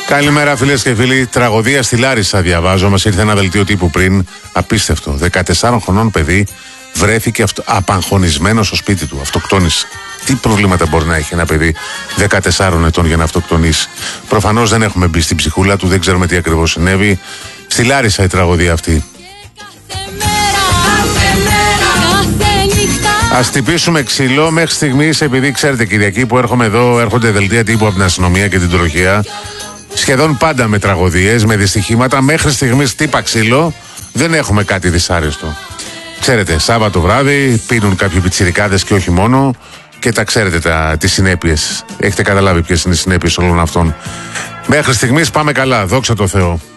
Καλημέρα φίλες και φίλοι. Τραγωδία στη Λάρισα διαβάζω. Μας ήρθε ένα δελτίο τύπου πριν. Απίστευτο. 14 χρονών παιδί βρέθηκε απαγχωνισμένο στο σπίτι του. Αυτοκτόνησε. Τι προβλήματα μπορεί να έχει ένα παιδί 14 ετών για να αυτοκτονήσει? Προφανώς δεν έχουμε μπει στην ψυχούλα του, δεν ξέρουμε τι ακριβώς συνέβη. Στη Λάρισα η τραγωδία αυτή. Ας τυπήσουμε ξύλο μέχρι στιγμής, επειδή ξέρετε Κυριακή που έρχομαι εδώ, έρχονται δελτία τύπου από την αστυνομία και την τροχιά. Σχεδόν πάντα με τραγωδίες, με δυστυχήματα. Μέχρι στιγμής τύπα ξύλο, δεν έχουμε κάτι δυσάρεστο. Ξέρετε, Σάββατο βράδυ πίνουν κάποιοι πιτσιρικάδες και όχι μόνο, και τα ξέρετε τις συνέπειες. Έχετε καταλάβει ποιες είναι οι συνέπειες όλων αυτών. Μέχρι στιγμής πάμε καλά, δόξα τω Θεώ.